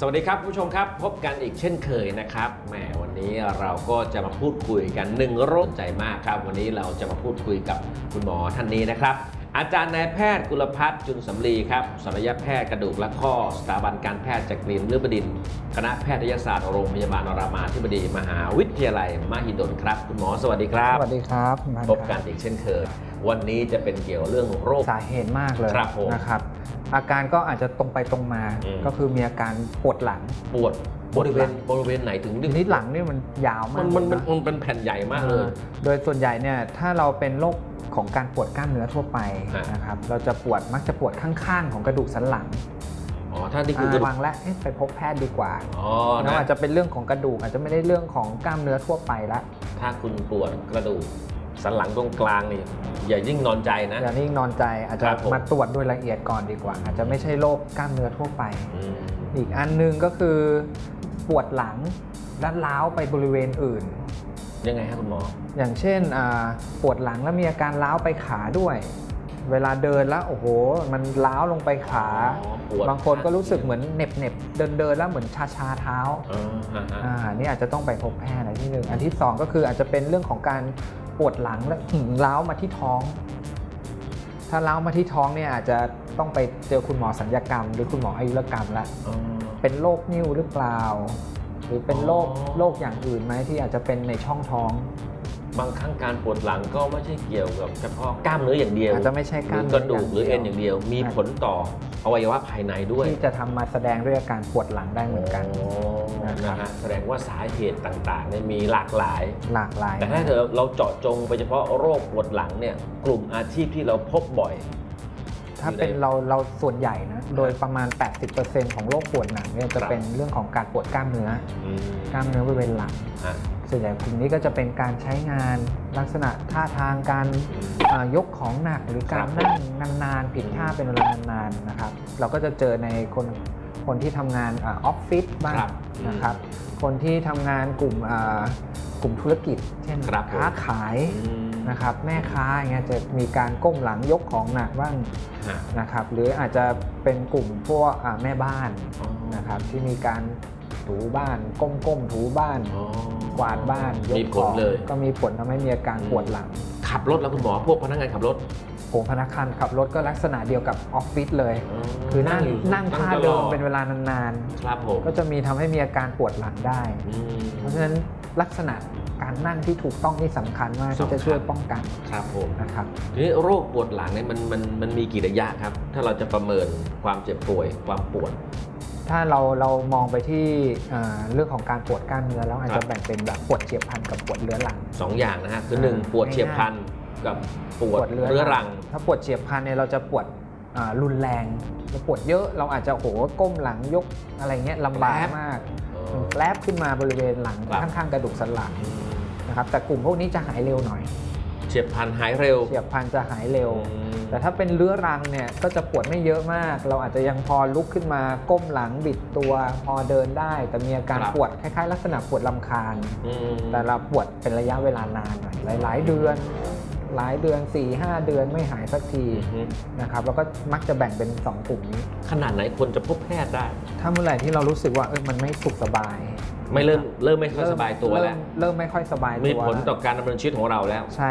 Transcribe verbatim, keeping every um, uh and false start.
สวัสดีครับผู้ชมครับพบกันอีกเช่นเคยนะครับแหมวันนี้เราก็จะมาพูดคุยกันหนึ่งโรคใจมากครับวันนี้เราจะมาพูดคุยกับคุณหมอท่านนี้นะครับอาจารย์นายแพทย์กุลภัทรจุลสำลีครับศัลยแพทย์กระดูกและข้อสถาบันการแพทย์จักรีนฤบดินทร์คณะแพทยศาสตร์โรงพยาบาลรามาธิบดีมหาวิทยาลัยมหิดลครับคุณหมอสวัสดีครับสวัสดีครับพบกันอีกเช่นเคยวันนี้จะเป็นเกี่ยวเรื่องโรคสาเหตุมากเลยนะครับอาการก็อาจจะตรงไปตรงมาก็คือมีอาการปวดหลังปวดบริเวณบริเวณไหนถึงนิดหลังนี่มันยาวมากมันมันมันเป็นแผ่นใหญ่มากเลยโดยส่วนใหญ่เนี่ยถ้าเราเป็นโรคของการปวดกล้ามเนื้อทั่วไปนะครับเราจะปวดมักจะปวดข้างๆของกระดูกสันหลังอ๋อถ้าที่คือระวังและไปพบแพทย์ดีกว่าอ๋อนะอาจจะเป็นเรื่องของกระดูกอาจจะไม่ได้เรื่องของกล้ามเนื้อทั่วไปละถ้าคุณปวดกระดูกสันหลังตรงกลางนี่อย่ายิ่งนอนใจนะอย่ายิ่งนอนใจอาจจะมาตรวจโดยละเอียดก่อนดีกว่าอาจจะไม่ใช่โรคกล้ามเนื้อทั่วไปอีกอันนึงก็คือปวดหลังและล้าวไปบริเวณอื่นยังไงครับคุณหมออย่างเช่นปวดหลังแล้วมีอาการล้าวไปขาด้วยเวลาเดินแล้วโอ้โหมันล้าวลงไปขาบางคนก็รู้สึกเหมือนเหน็บเน็บเดินเดินแล้วเหมือนชาชาเท้าอ่านี่อาจจะต้องไปพบแพทย์อะไรที่หนึ่งอันที่สองก็คืออาจจะเป็นเรื่องของการปวดหลังและล้าวมาที่ท้องถ้าล้าวมาที่ท้องเนี่ยอาจจะต้องไปเจอคุณหมอศัลยกรรมหรือคุณหมออายุรกรรมละเป็นโรคนิ่วหรือเปล่าหรือเป็นโรคโรคอย่างอื่นไหมที่อาจจะเป็นในช่องท้องบางครั้งการปวดหลังก็ไม่ใช่เกี่ยวกับเฉพาะกล้ามเนื้ออย่างเดียวอาจจะไม่ใช่กล้ามกระดูกหรือเอ็นอย่างเดียวมีผลต่ออวัยวะภายในด้วยที่จะทำมาแสดงด้วยอาการปวดหลังได้เหมือนกันนะฮะแสดงว่าสาเหตุต่างๆเนี่ยมีหลากหลายหลากหลายแต่ถ้าเราเจาะจงไปเฉพาะโรคปวดหลังเนี่ยกลุ่มอาชีพที่เราพบบ่อยถ้าเป็นเราเราส่วนใหญ่นะโดยประมาณ แปดสิบเปอร์เซ็นต์ ของโรคปวดหลังเนี่ยจะเป็นเรื่องของการปวดกล้ามเนื้อกล้ามเนื้อบริเวณหลังส่วนใหญ่กลุ่มนี้ก็จะเป็นการใช้งานลักษณะท่าทางการยกของหนักหรือการนั่งนานๆผิดท่าเป็นเวลานานๆนะครับเราก็จะเจอในคนคนที่ทำงานออฟฟิศบ้างนะครับคนที่ทำงานกลุ่มกลุ่มธุรกิจเช่นค้าขายนะครับแม่ค้าอย่างเงี้ยจะมีการก้มหลังยกของหนักบ้างนะครับหรืออาจจะเป็นกลุ่มพวกแม่บ้านนะครับที่มีการถูบ้านก้มๆถูบ้านกวาดบ้านยกของก็มีผลทำให้มีอาการปวดหลังขับรถแล้วคุณหมอพวกพนักงานขับรถโอ้พนักงานขับรถก็ลักษณะเดียวกับออฟฟิศเลยคือนั่งนั่งท่าเดิมเป็นเวลานานๆก็จะมีทำให้มีอาการปวดหลังได้เพราะฉะนั้นลักษณะการนั่งที่ถูกต้องนี่สำคัญมากที่จะช่วยป้องกันครับผมนะครับทีนี้โรคปวดหลังเนี่ยมันมันมันมีกี่ระยะครับถ้าเราจะประเมินความเจ็บป่วยความปวดถ้าเราเรามองไปที่เรื่องของการปวดกล้ามเนื้อแล้วอาจจะแบ่งเป็นแบบปวดเฉียบพลันกับปวดเรื้อรังสองอย่างนะฮะคือหนึ่งปวดเฉียบพลันกับปวดเรื้อรังถ้าปวดเฉียบพลันเนี่ยเราจะปวดรุนแรงเราปวดเยอะเราอาจจะโหก้มหลังยกอะไรเงี้ยลำบากมากแลบขึ้นมาบริเวณหลังข้างๆกระดูกสันหลังนะครับแต่กลุ่มพวกนี้จะหายเร็วหน่อยเฉียบพลันหายเร็วเฉียบพลันจะหายเร็วแต่ถ้าเป็นเรื้อรังเนี่ยก็จะปวดไม่เยอะมากเราอาจจะยังพอลุกขึ้นมาก้มหลังบิดตัวพอเดินได้แต่มีอาการปวดคล้ายๆลักษณะปวดลำคาญแต่เราปวดเป็นระยะเวลานานหน่อยหลายๆเดือนหลายเดือน สี่ห้า เดือนไม่หายสักทีนะครับแล้วก็มักจะแบ่งเป็นสองกลุ่มนี้ขนาดไหนควรจะพบแพทย์ได้ถ้าเมื่อไหร่ที่เรารู้สึกว่าเออมันไม่สุขสบายไม่เริ่มเริ่มไม่ค่อยสบายตัวแล้วเริ่มไม่ค่อยสบายตัวมีผลต่อการดำเนินชีวิตของเราแล้ว